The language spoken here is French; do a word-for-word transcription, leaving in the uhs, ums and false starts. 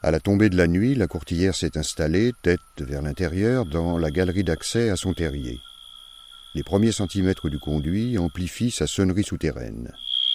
À la tombée de la nuit, la courtilière s'est installée, tête vers l'intérieur, dans la galerie d'accès à son terrier. Les premiers centimètres du conduit amplifient sa sonnerie souterraine.